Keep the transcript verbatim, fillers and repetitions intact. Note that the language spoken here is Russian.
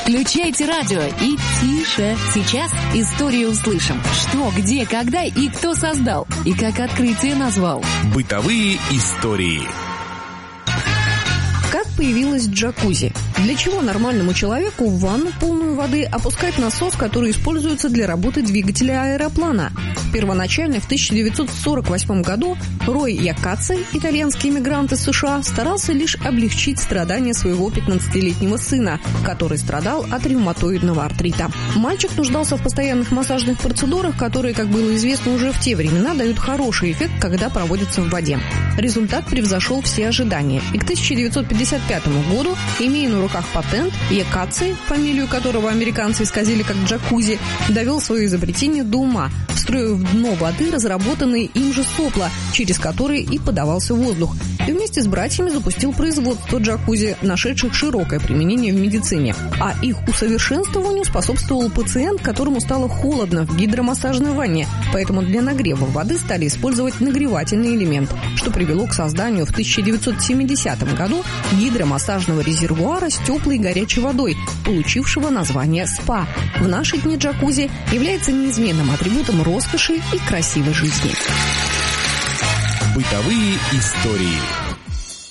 Включайте радио и тише. Сейчас историю услышим. Что, где, когда и кто создал. И как открытие назвал. Бытовые истории. Как появилась джакузи? Для чего нормальному человеку в ванну, полную воды, опускать насос, который используется для работы двигателя аэроплана? Первоначально, в тысяча девятьсот сорок восьмом году, Рой Якаци, итальянский иммигрант из США, старался лишь облегчить страдания своего пятнадцатилетнего сына, который страдал от ревматоидного артрита. Мальчик нуждался в постоянных массажных процедурах, которые, как было известно уже в те времена, дают хороший эффект, когда проводятся в воде. Результат превзошел все ожидания, и к тысяча девятьсот пятьдесят пятому году, имея на руках патент, Якаци, фамилию которого американцы исказили как джакузи, довел свое изобретение до ума, встроив в дно воды разработанные им же сопла, через которые и подавался воздух, и вместе с братьями запустил производство джакузи, нашедших широкое применение в медицине. А их усовершенствованию способствовал пациент, которому стало холодно в гидромассажной ванне, поэтому для нагрева воды стали использовать нагревательный элемент, что привело к созданию в тысяча девятьсот семидесятом году гидромассажного резервуара с теплой и горячей водой, получившего название СПА. В наши дни джакузи является неизменным атрибутом роскоши и красивой жизни. Бытовые истории.